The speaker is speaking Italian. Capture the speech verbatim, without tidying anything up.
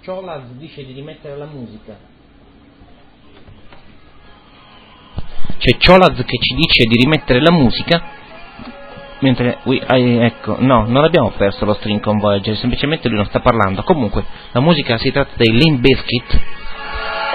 Cholaz dice di rimettere la musica. C'è Cholaz che ci dice di rimettere la musica, mentre we, eh, ecco, no, non abbiamo perso lo string con Voyager, semplicemente lui non sta parlando. Comunque, la musica si tratta dei Limp Bizkit,